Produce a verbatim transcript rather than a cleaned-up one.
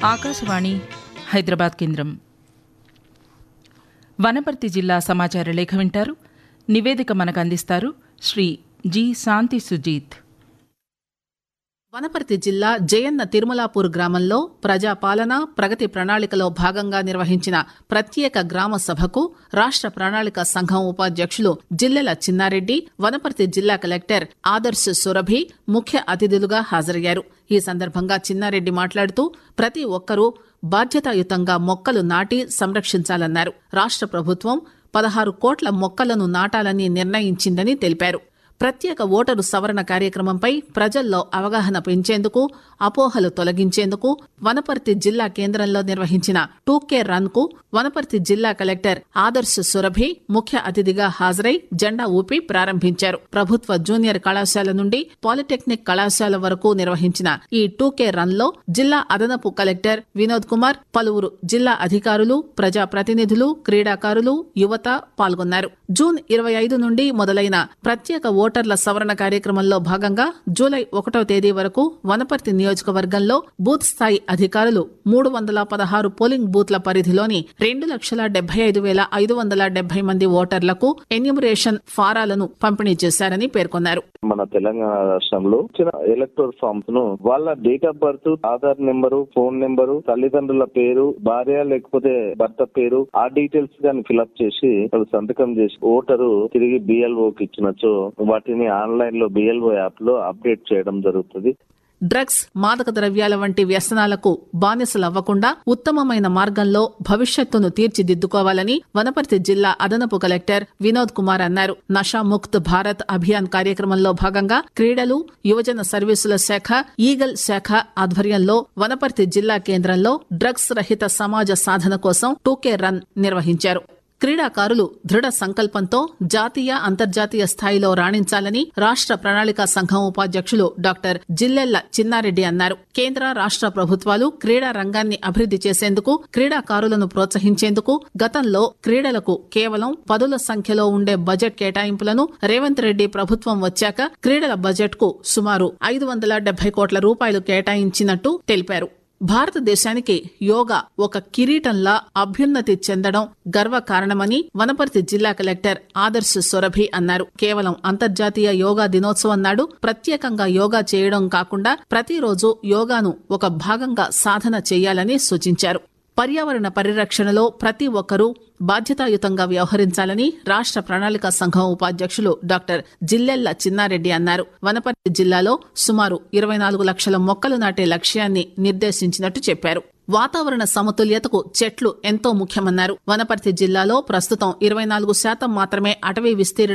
ఆకాశవాణి హైదరాబాద్ కేంద్రం. వనపర్తి జిల్లా సమాచార లేఖ వింటారు. నివేదిక మనకు అందిస్తారు శ్రీ జి శాంతి సుజీత్. వనపర్తి జిల్లా జయన్న తిరుమలాపూర్ గ్రామంలో ప్రజాపాలన ప్రగతి ప్రణాళికలో భాగంగా నిర్వహించిన ప్రత్యేక గ్రామ సభకు రాష్ట్ర ప్రణాళిక సంఘం ఉపాధ్యక్షులు జిల్లెల చిన్నారెడ్డి, వనపర్తి జిల్లా కలెక్టర్ ఆదర్శ్ సురభి ముఖ్య అతిథులుగా హాజరయ్యారు. ఈ సందర్భంగా చిన్నారెడ్డి మాట్లాడుతూ ప్రతి ఒక్కరూ బాధ్యతాయుతంగా మొక్కలు నాటి సంరక్షించాలన్నారు. రాష్ట్ర ప్రభుత్వం పదహారు కోట్ల మొక్కలను నాటాలని నిర్ణయించిందని తెలిపారు. ప్రత్యేక ఓటరు సవరణ కార్యక్రమంపై ప్రజల్లో అవగాహన పెంచేందుకు, అపోహలు తొలగించేందుకు వనపర్తి జిల్లా కేంద్రంలో నిర్వహించిన టూ కే రన్ కు వనపర్తి జిల్లా కలెక్టర్ ఆదర్శ్ సురభి ముఖ్య అతిథిగా హాజరై జెండా ఊపి ప్రారంభించారు. ప్రభుత్వ జూనియర్ కళాశాల నుండి పాలిటెక్నిక్ కళాశాల వరకు నిర్వహించిన ఈ టూ కే రన్ లో జిల్లా అదనపు కలెక్టర్ వినోద్ కుమార్, పలువురు జిల్లా అధికారులు, ప్రజాప్రతినిధులు, క్రీడాకారులు, యువత పాల్గొన్నారు. జూన్ ఇరవై ఐదు నుండి మొదలైన ప్రత్యేక ఓటర్ల సవరణ కార్యక్రమంలో భాగంగా జూలై ఒకటో తేదీ వరకు వనపర్తి నియోజకవర్గంలో బూత్ స్థాయి అధికారులు మూడు వందల పదహారు పోలింగ్ బూత్ల పరిధిలోని రెండు లక్షల డెబ్బై ఐదు వేల ఐదు వందల డెబ్బై మంది ఓటర్లకు ఎన్యూమరేషన్ ఫారాలను పంపిణీ చేశారని పేర్కొన్నారు. మన తెలంగాణ రాష్ట్రంలో ఇచ్చిన ఎలక్టోరల్ ఫామ్స్ ను వాళ్ళ date of birth, Aadhaar number, phone number, తల్లిదండ్రుల పేరు, భార్య లేకపోతే భర్త పేరు, ఆ డీటెయిల్స్ గాని ఫిల్అప్ చేసి వాళ్ళు సంతకం చేసి ఓటరు తిరిగి బిఎల్ఓకి ఇచ్చినచో వాటిని ఆన్లైన్ లో బిఎల్ఓ యాప్ లో అప్డేట్ చేయడం జరుగుతుంది. డ్రగ్స్, మాదక ద్రవ్యాల వంటి వ్యసనాలకు బానిసలవ్వకుండా ఉత్తమమైన మార్గంలో భవిష్యత్తును తీర్చిదిద్దుకోవాలని వనపర్తి జిల్లా అదనపు కలెక్టర్ వినోద్ కుమార్ అన్నారు. నషాముక్త్ భారత్ అభియాన్ కార్యక్రమంలో భాగంగా క్రీడలు, యువజన సర్వీసుల శాఖ, ఈగల్ శాఖ ఆధ్వర్యంలో వనపర్తి జిల్లా కేంద్రంలో డ్రగ్స్ రహిత సమాజ సాధన కోసం టూ కే రన్ నిర్వహించారు. క్రీడాకారులు దృఢ సంకల్పంతో జాతీయ, అంతర్జాతీయ స్థాయిలో రాణించాలని రాష్ట్ర ప్రణాళికా సంఘం ఉపాధ్యక్షులు డాక్టర్ జిల్లెళ్ల చిన్నారెడ్డి అన్నారు. కేంద్ర, రాష్ట్ర ప్రభుత్వాలు క్రీడా రంగాన్ని అభివృద్ది చేసేందుకు, క్రీడాకారులను ప్రోత్సహించేందుకు గతంలో క్రీడలకు కేవలం పదుల సంఖ్యలో ఉండే బడ్జెట్ కేటాయింపులను రేవంత్ రెడ్డి ప్రభుత్వం వచ్చాక క్రీడల బడ్జెట్ కు సుమారు ఐదు వందల డెబ్బై కోట్ల రూపాయలు కేటాయించినట్టు తెలిపారు. భారతదేశానికి యోగా ఒక కిరీటంలా అభ్యున్నతి చెందడం గర్వకారణమని వనపర్తి జిల్లా కలెక్టర్ ఆదర్శ్ సురభి అన్నారు. కేవలం అంతర్జాతీయ యోగా దినోత్సవం నాడు ప్రత్యేకంగా యోగా చేయడం కాకుండా ప్రతిరోజు యోగాను ఒక భాగంగా సాధన చేయాలని సూచించారు. పర్యావరణ పరిరక్షణలో ప్రతి ఒక్కరూ బాధ్యతాయుతంగా వ్యవహరించాలని రాష్ట్ర ప్రణాళిక సంఘం ఉపాధ్యక్షులు డాక్టర్ జిల్లెళ్ల చిన్నారెడ్డి అన్నారు. వనపర్తి జిల్లాలో సుమారు ఇరవై నాలుగు లక్షల మొక్కలు నాటే లక్ష్యాన్ని నిర్దేశించినట్టు చెప్పారు. వాతావరణ సమతుల్యతకు చెట్లు ఎంతో ముఖ్యమన్నారు. వనపర్తి జిల్లాలో ప్రస్తుతం ఇరవై నాలుగు శాతం మాత్రమే అటవీ విస్తీర్ణం